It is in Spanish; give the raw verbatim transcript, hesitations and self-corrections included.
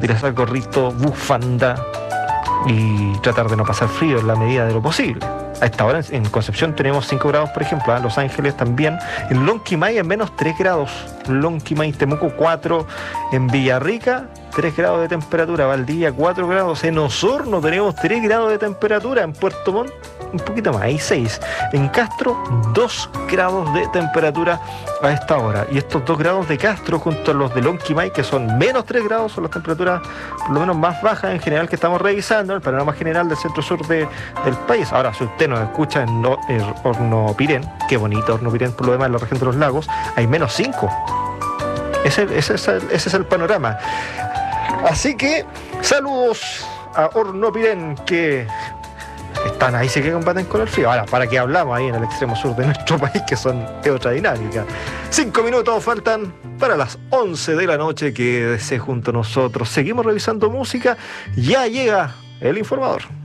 utilizar gorrito, bufanda y tratar de no pasar frío en la medida de lo posible. A esta hora en Concepción tenemos cinco grados, por ejemplo, en Los Ángeles también, en Lonquimay en menos tres grados, Lonquimay, Temuco cuatro, en Villarrica tres grados de temperatura, Valdivia cuatro grados, en Osorno tenemos tres grados de temperatura, en Puerto Montt un poquito más, hay seis, en Castro dos grados de temperatura a esta hora, y estos dos grados de Castro junto a los de Lonquimay, que son menos tres grados, son las temperaturas por lo menos más bajas en general que estamos revisando, el panorama general del centro-sur de, del país. Ahora, si usted nos escucha en, no, en Hornopirén, qué bonito Hornopirén por lo demás en la región de los lagos, hay menos cinco. Ese, ese, ese, ese es el panorama. Así que, saludos a Hornopirén, que están ahí, sí que combaten con el frío. Ahora, ¿para qué hablamos ahí en el extremo sur de nuestro país, que son de otra dinámica? Cinco minutos faltan para las once de la noche. Quédese junto a nosotros. Seguimos revisando música. Ya llega el informador.